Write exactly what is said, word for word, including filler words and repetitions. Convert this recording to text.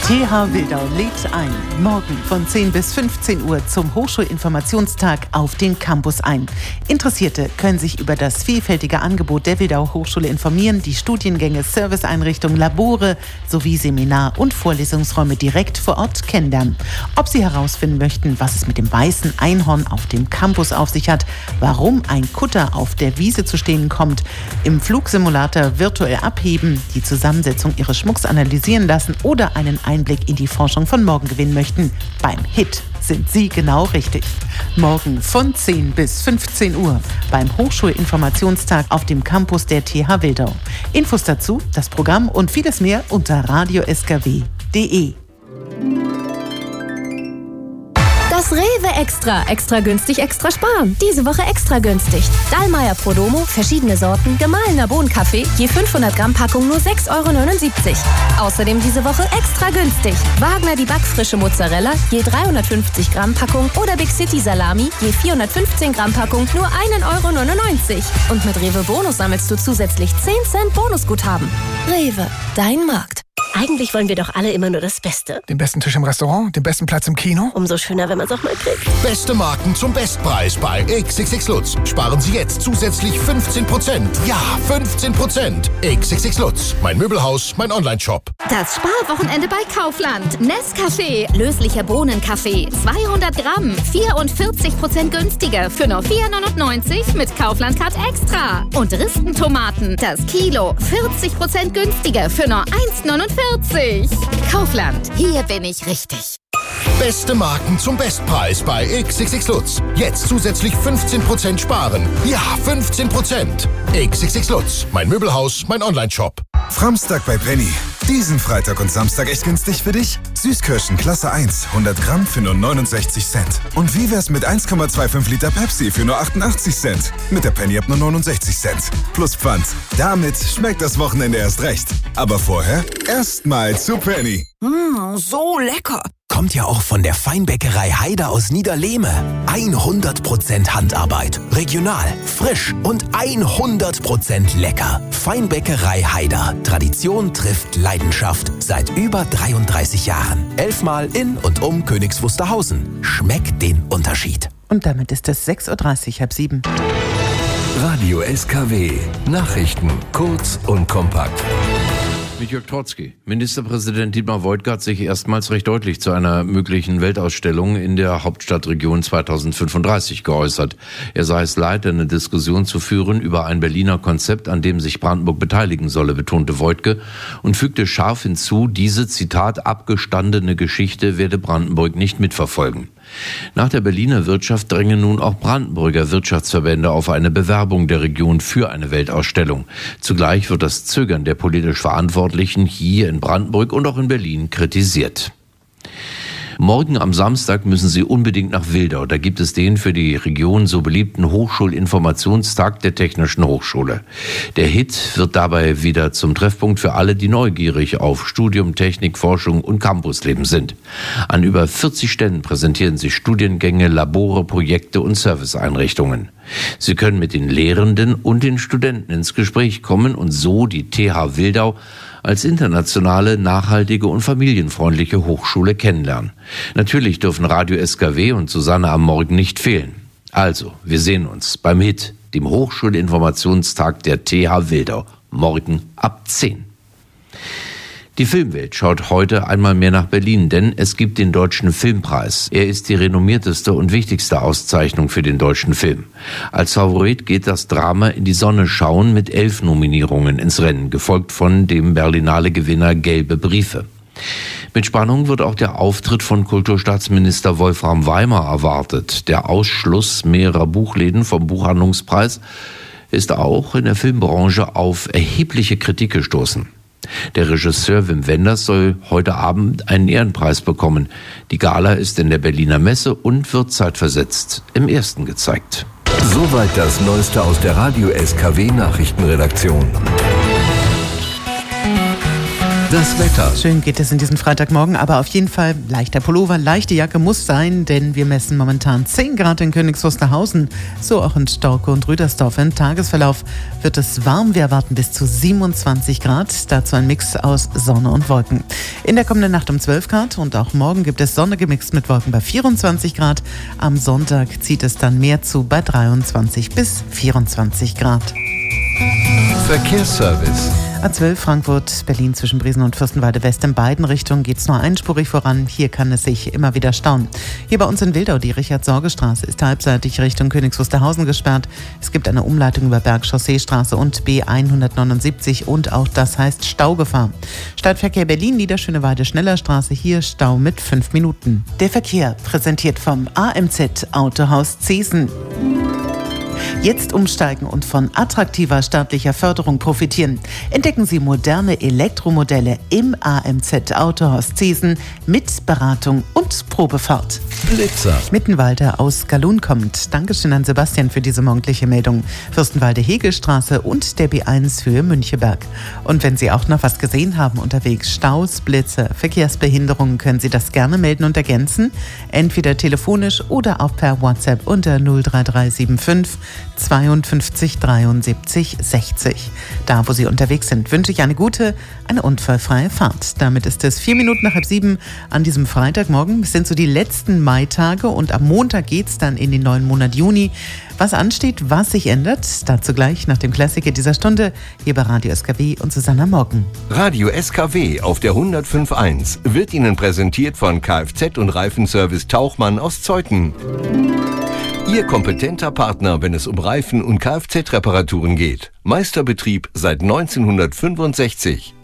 T H Wildau lädt ein. Morgen von zehn bis fünfzehn Uhr zum Hochschulinformationstag auf den Campus ein. Interessierte können sich über das vielfältige Angebot der Wildau Hochschule informieren, die Studiengänge, Serviceeinrichtungen, Labore sowie Seminar- und Vorlesungsräume direkt vor Ort kennenlernen. Ob Sie herausfinden möchten, was es mit dem weißen Einhorn auf dem Campus auf sich hat, warum ein Kutter auf der Wiese zu stehen kommt, im Flugsimulator virtuell abheben, die Zusammensetzung Ihres Schmucks analysieren lassen oder einen Einblick in die Forschung von morgen gewinnen möchten, beim H I T sind Sie genau richtig. Morgen von zehn bis fünfzehn Uhr beim Hochschulinformationstag auf dem Campus der T H Wildau. Infos dazu, das Programm und vieles mehr unter radio s k w punkt d e. Das Rewe Extra. Extra günstig, extra sparen. Diese Woche extra günstig. Dallmayr Prodomo, verschiedene Sorten, gemahlener Bohnenkaffee, je fünfhundert Gramm Packung nur sechs Euro neunundsiebzig. Außerdem diese Woche extra günstig. Wagner die backfrische Mozzarella, je dreihundertfünfzig Gramm Packung oder Big City Salami, je vierhundertfünfzehn Gramm Packung nur ein Euro neunundneunzig. Und mit Rewe Bonus sammelst du zusätzlich zehn Cent Bonusguthaben. Rewe, dein Markt. Eigentlich wollen wir doch alle immer nur das Beste. Den besten Tisch im Restaurant, den besten Platz im Kino. Umso schöner, wenn man es auch mal kriegt. Beste Marken zum Bestpreis bei X X X Lutz. Sparen Sie jetzt zusätzlich fünfzehn Prozent. Ja, fünfzehn Prozent. X X X Lutz. Mein Möbelhaus, mein Online-Shop. Das Sparwochenende bei Kaufland. Nescafé. Löslicher Bohnenkaffee. zweihundert Gramm. vierundvierzig Prozent günstiger. Für nur vier neunundneunzig mit Kaufland Card Extra. Und Ristentomaten. Das Kilo. vierzig Prozent günstiger. Für nur eins neunundvierzig. Kaufland, hier bin ich richtig. Beste Marken zum Bestpreis bei X X X Lutz. Jetzt zusätzlich fünfzehn Prozent sparen. Ja, fünfzehn Prozent. X X X Lutz. Mein Möbelhaus, mein Online-Shop. Framstag bei Penny. Diesen Freitag und Samstag echt günstig für dich? Süßkirschen Klasse eins, hundert Gramm für nur neunundsechzig Cent. Und wie wär's mit eins Komma fünfundzwanzig Liter Pepsi für nur achtundachtzig Cent? Mit der Penny ab nur neunundsechzig Cent. Plus Pfand. Damit schmeckt das Wochenende erst recht. Aber vorher erstmal zu Penny. Mmh, so lecker. Kommt ja auch von der Feinbäckerei Haider aus Niederlehme. hundert Prozent Handarbeit, regional, frisch und hundert Prozent lecker. Feinbäckerei Haider. Tradition trifft Leidenschaft seit über dreiunddreißig Jahren. Elfmal in und um Königs Wusterhausen. Schmeckt den Unterschied. Und damit ist es sechs Uhr dreißig, halb sieben. Radio S K W. Nachrichten kurz und kompakt. Mit Jörg Trotzki. Ministerpräsident Dietmar Woidke hat sich erstmals recht deutlich zu einer möglichen Weltausstellung in der Hauptstadtregion zweitausendfünfunddreißig geäußert. Er sei es leid, eine Diskussion zu führen über ein Berliner Konzept, an dem sich Brandenburg beteiligen solle, betonte Woidke und fügte scharf hinzu, diese, Zitat, abgestandene Geschichte werde Brandenburg nicht mitverfolgen. Nach der Berliner Wirtschaft drängen nun auch Brandenburger Wirtschaftsverbände auf eine Bewerbung der Region für eine Weltausstellung. Zugleich wird das Zögern der politisch Verantwortlichen hier in Brandenburg und auch in Berlin kritisiert. Morgen am Samstag müssen Sie unbedingt nach Wildau. Da gibt es den für die Region so beliebten Hochschulinformationstag der Technischen Hochschule. Der H I T wird dabei wieder zum Treffpunkt für alle, die neugierig auf Studium, Technik, Forschung und Campusleben sind. An über vierzig Ständen präsentieren sich Studiengänge, Labore, Projekte und Serviceeinrichtungen. Sie können mit den Lehrenden und den Studenten ins Gespräch kommen und so die T H Wildau als internationale, nachhaltige und familienfreundliche Hochschule kennenlernen. Natürlich dürfen Radio S K W und Susanne am Morgen nicht fehlen. Also, wir sehen uns beim H I T, dem Hochschulinformationstag der T H Wildau, morgen ab zehn. Die Filmwelt schaut heute einmal mehr nach Berlin, denn es gibt den Deutschen Filmpreis. Er ist die renommierteste und wichtigste Auszeichnung für den deutschen Film. Als Favorit geht das Drama In die Sonne schauen mit elf Nominierungen ins Rennen, gefolgt von dem Berlinale-Gewinner Gelbe Briefe. Mit Spannung wird auch der Auftritt von Kulturstaatsminister Wolfram Weimer erwartet. Der Ausschluss mehrerer Buchläden vom Buchhandlungspreis ist auch in der Filmbranche auf erhebliche Kritik gestoßen. Der Regisseur Wim Wenders soll heute Abend einen Ehrenpreis bekommen. Die Gala ist in der Berliner Messe und wird zeitversetzt im Ersten gezeigt. Soweit das Neueste aus der Radio S K W Nachrichtenredaktion. Das Wetter. Schön geht es in diesem Freitagmorgen, aber auf jeden Fall leichter Pullover, leichte Jacke muss sein, denn wir messen momentan zehn Grad in Königs Wusterhausen, so auch in Stauke und Rüdersdorf. Im Tagesverlauf wird es warm, wir erwarten bis zu siebenundzwanzig Grad, dazu ein Mix aus Sonne und Wolken. In der kommenden Nacht um zwölf Grad und auch morgen gibt es Sonne gemixt mit Wolken bei vierundzwanzig Grad. Am Sonntag zieht es dann mehr zu bei dreiundzwanzig bis vierundzwanzig Grad. Verkehrsservice. A zwölf Frankfurt, Berlin zwischen Briesen und Fürstenwalde West. In beiden Richtungen geht es nur einspurig voran. Hier kann es sich immer wieder stauen. Hier bei uns in Wildau, die Richard-Sorge-Straße, ist halbseitig Richtung Königs Wusterhausen gesperrt. Es gibt eine Umleitung über Bergchausseestraße und B hundertneunundsiebzig und auch das heißt Staugefahr. Stadtverkehr Berlin, Niederschöneweide, Schnellerstraße, hier Stau mit fünf Minuten. Der Verkehr präsentiert vom A M Z Autohaus Zesen. Jetzt umsteigen und von attraktiver staatlicher Förderung profitieren. Entdecken Sie moderne Elektromodelle im A M Z Autohaus Zesen mit Beratung und Probefahrt. Blitzer. Mittenwalde aus Galun kommt. Dankeschön an Sebastian für diese morgendliche Meldung. Fürstenwalde-Hegelstraße und der B eins Höhe Müncheberg. Und wenn Sie auch noch was gesehen haben unterwegs, Staus, Blitze, Verkehrsbehinderungen, können Sie das gerne melden und ergänzen. Entweder telefonisch oder auch per WhatsApp unter null drei drei sieben fünf zweiundfünfzig dreiundsiebzig sechzig. Da, wo Sie unterwegs sind, wünsche ich eine gute, eine unfallfreie Fahrt. Damit ist es vier Minuten nach halb sieben an diesem Freitagmorgen. Es sind so die letzten Maitage und am Montag geht es dann in den neuen Monat Juni. Was ansteht, was sich ändert, dazu gleich nach dem Klassiker dieser Stunde hier bei Radio S K W und Susanna Morgen. Radio S K W auf der hundertfünf Komma eins wird Ihnen präsentiert von Kfz und Reifenservice Tauchmann aus Zeuthen. Ihr kompetenter Partner, wenn es um Reifen- und Kfz-Reparaturen geht. Meisterbetrieb seit neunzehnhundertfünfundsechzig.